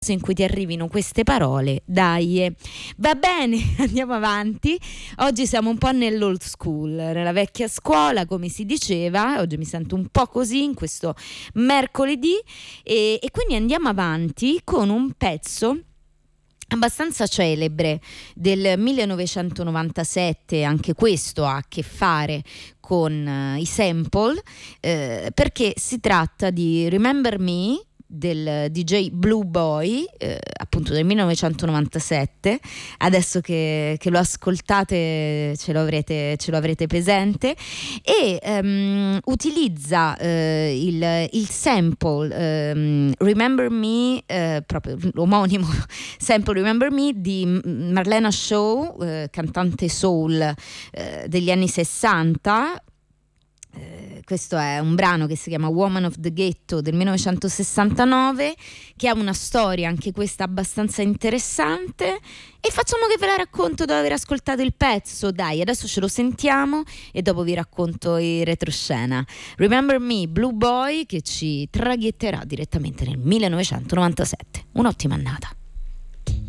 in cui ti arrivino queste parole, dai, va bene, andiamo avanti. Oggi siamo un po' nell'old school, nella vecchia scuola, come si diceva. Oggi mi sento un po' così in questo mercoledì e quindi andiamo avanti con un pezzo abbastanza celebre del 1997. Anche questo ha a che fare con i sample, perché si tratta di Remember Me del DJ Blue Boy, appunto del 1997. Adesso che lo ascoltate ce lo avrete presente, e utilizza il sample Remember Me, proprio l'omonimo sample Remember Me di Marlena Shaw, cantante soul degli anni 60. Questo è un brano che si chiama Woman of the Ghetto del 1969, che ha una storia anche questa abbastanza interessante, e facciamo che ve la racconto dopo aver ascoltato il pezzo. Dai, adesso ce lo sentiamo e dopo vi racconto in retroscena. Remember Me, Blue Boy, che ci traghetterà direttamente nel 1997. Un'ottima annata.